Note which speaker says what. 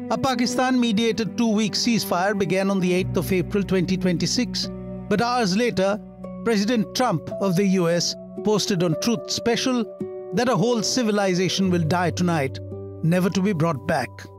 Speaker 1: A Pakistan-mediated two-week ceasefire began on the 8th of April 2026, but hours later, President Trump of the US posted on Truth Special that a whole civilization will die tonight, never to be brought back.